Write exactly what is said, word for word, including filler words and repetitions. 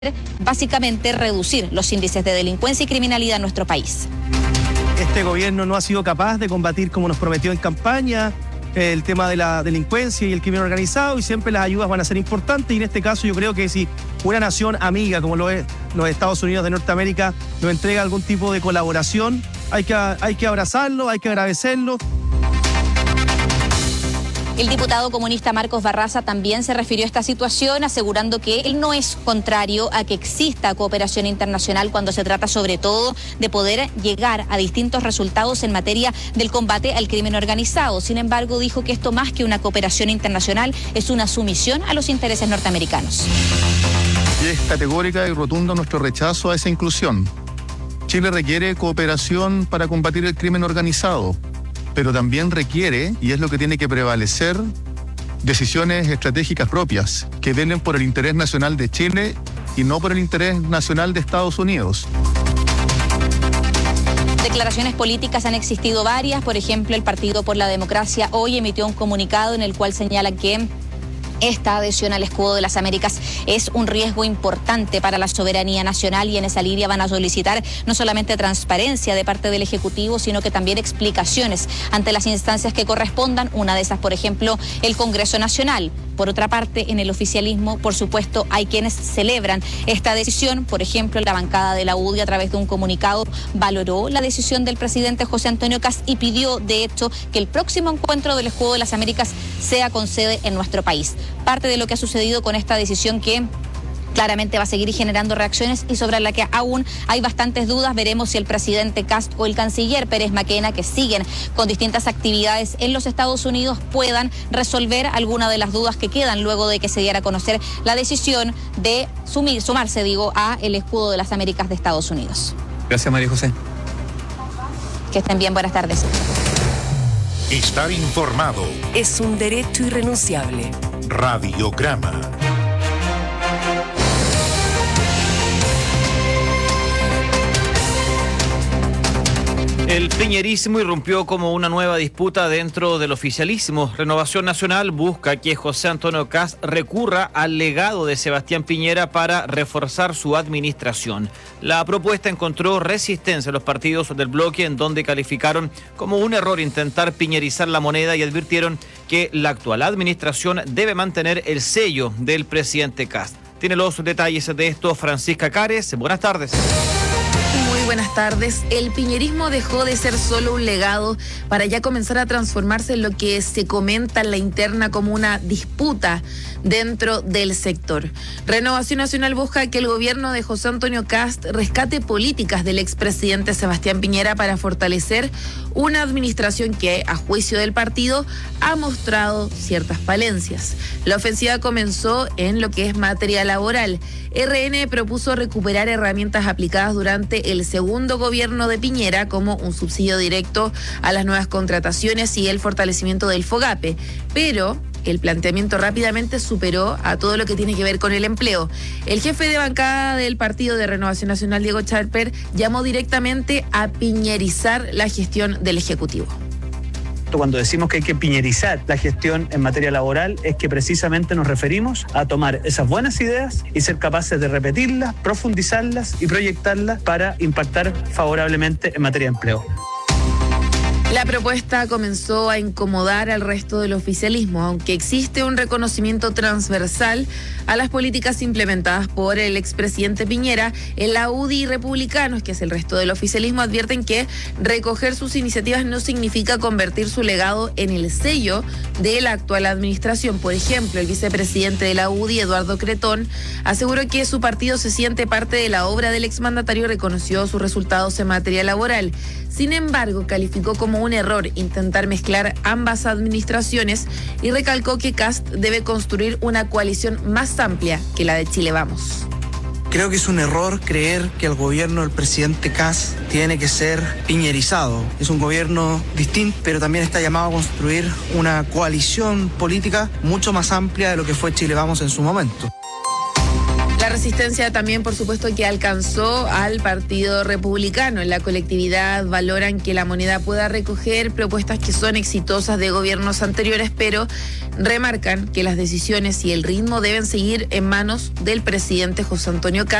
básicamente reducir los índices de delincuencia y criminalidad en nuestro país. Este gobierno no ha sido capaz de combatir, como nos prometió en campaña, el tema de la delincuencia y el crimen organizado, y siempre las ayudas van a ser importantes, y en este caso yo creo que si una nación amiga como lo es los Estados Unidos de Norteamérica nos entrega algún tipo de colaboración, hay que, hay que abrazarlo, hay que agradecerlo. El diputado comunista Marcos Barraza también se refirió a esta situación, asegurando que él no es contrario a que exista cooperación internacional cuando se trata sobre todo de poder llegar a distintos resultados en materia del combate al crimen organizado. Sin embargo, dijo que esto más que una cooperación internacional es una sumisión a los intereses norteamericanos. Y es categórica y rotundo nuestro rechazo a esa inclusión. Chile requiere cooperación para combatir el crimen organizado, pero también requiere, y es lo que tiene que prevalecer, decisiones estratégicas propias que velen por el interés nacional de Chile y no por el interés nacional de Estados Unidos. Declaraciones políticas han existido varias. Por ejemplo, el Partido por la Democracia hoy emitió un comunicado en el cual señala que esta adhesión al escudo de las Américas es un riesgo importante para la soberanía nacional, y en esa línea van a solicitar no solamente transparencia de parte del Ejecutivo, sino que también explicaciones ante las instancias que correspondan. Una de esas, por ejemplo, el Congreso Nacional. Por otra parte, en el oficialismo, por supuesto, hay quienes celebran esta decisión. Por ejemplo, la bancada de la U D I, a través de un comunicado, valoró la decisión del presidente José Antonio Kast y pidió, de hecho, que el próximo encuentro del escudo de las Américas sea con sede en nuestro país. Parte de lo que ha sucedido con esta decisión, que claramente va a seguir generando reacciones y sobre la que aún hay bastantes dudas. Veremos si el presidente Kast o el canciller Pérez Maquena, que siguen con distintas actividades en los Estados Unidos, puedan resolver alguna de las dudas que quedan luego de que se diera a conocer la decisión de sumir, sumarse, digo, a el escudo de las Américas de Estados Unidos. Gracias, María José. Que estén bien, buenas tardes. Estar informado es un derecho irrenunciable. Radiograma. El piñerismo irrumpió como una nueva disputa dentro del oficialismo. Renovación Nacional busca que José Antonio Kast recurra al legado de Sebastián Piñera para reforzar su administración. La propuesta encontró resistencia en los partidos del bloque, en donde calificaron como un error intentar piñerizar la moneda y advirtieron que la actual administración debe mantener el sello del presidente Kast. Tiene los detalles de esto Francisca Cares. Buenas tardes. Muy buenas tardes. El piñerismo dejó de ser solo un legado para ya comenzar a transformarse en lo que se comenta en la interna como una disputa dentro del sector. Renovación Nacional busca que el gobierno de José Antonio Kast rescate políticas del expresidente Sebastián Piñera para fortalecer una administración que, a juicio del partido, ha mostrado ciertas falencias. La ofensiva comenzó en lo que es materia laboral. R N propuso recuperar herramientas aplicadas durante el segundo gobierno de Piñera, como un subsidio directo a las nuevas contrataciones y el fortalecimiento del FOGAPE, pero el planteamiento rápidamente superó a todo lo que tiene que ver con el empleo. El jefe de bancada del Partido de Renovación Nacional, Diego Charper, llamó directamente a piñerizar la gestión del Ejecutivo. Cuando decimos que hay que piñerizar la gestión en materia laboral, es que precisamente nos referimos a tomar esas buenas ideas y ser capaces de repetirlas, profundizarlas y proyectarlas para impactar favorablemente en materia de empleo. La propuesta comenzó a incomodar al resto del oficialismo, aunque existe un reconocimiento transversal a las políticas implementadas por el expresidente Piñera. En la U D I y republicanos, que es el resto del oficialismo, advierten que recoger sus iniciativas no significa convertir su legado en el sello de la actual administración. Por ejemplo, el vicepresidente de la U D I, Eduardo Cretón, aseguró que su partido se siente parte de la obra del exmandatario y reconoció sus resultados en materia laboral. Sin embargo, calificó como un error intentar mezclar ambas administraciones y recalcó que Kast debe construir una coalición más amplia que la de Chile Vamos. Creo que es un error creer que el gobierno del presidente Kast tiene que ser piñerizado. Es un gobierno distinto, pero también está llamado a construir una coalición política mucho más amplia de lo que fue Chile Vamos en su momento. La resistencia también, por supuesto, que alcanzó al Partido Republicano. En la colectividad valoran que la moneda pueda recoger propuestas que son exitosas de gobiernos anteriores, pero remarcan que las decisiones y el ritmo deben seguir en manos del presidente José Antonio Kast.